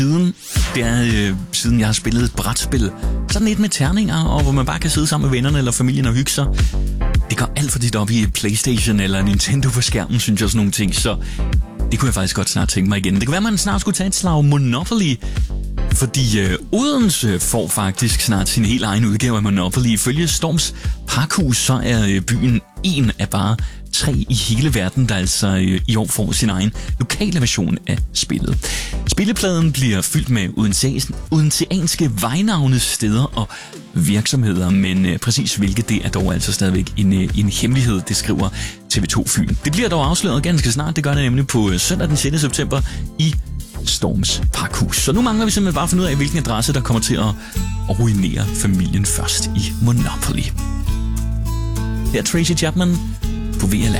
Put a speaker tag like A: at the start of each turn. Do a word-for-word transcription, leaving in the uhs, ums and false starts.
A: siden, det er øh, siden jeg har spillet et brætspil. Sådan et med terninger, og hvor man bare kan sidde sammen med vennerne eller familien og hygge sig. Det går alt for tit op i PlayStation eller Nintendo på skærmen, synes jeg, sådan nogle ting. Så det kunne jeg faktisk godt snart tænke mig igen. Det kunne være, at man snart skulle tage et slag Monopoly. Fordi øh, Odense får faktisk snart sin helt egen udgave af Monopoly. Ifølge Storms Pakhus, så er øh, byen en af bare tre i hele verden, der altså øh, i år får sin egen lokale version af spillet. Spillepladen bliver fyldt med odenseanske vejnavne, steder og virksomheder, men øh, præcis hvilket det er dog altså stadigvæk en, øh, en hemmelighed, det skriver T V to Fyn. Det bliver dog afsløret ganske snart, det gør det nemlig på øh, søndag den sjette september i Storms Pakhus. Så nu mangler vi simpelthen bare at finde ud af, hvilken adresse, der kommer til at ruinere familien først i Monopoly. Her er Tracy Chapman på V L R.